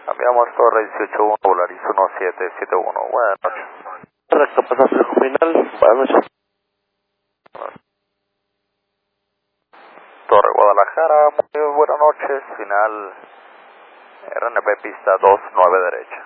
Cambiamos Torre 181, Volaris 1771. Buenas noches. Correcto, pasaje final. Buenas noches. Torre Guadalajara, muy buenas noches. Final RNP pista 29 derecha.